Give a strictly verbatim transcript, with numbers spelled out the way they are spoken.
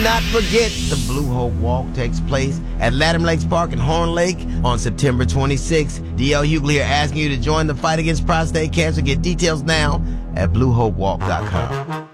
Not forget, the Blue Hope Walk takes place at Latham Lakes Park in Horn Lake on September twenty-sixth. D L Hughley here asking you to join the fight against prostate cancer. Get details now at blue hope walk dot com.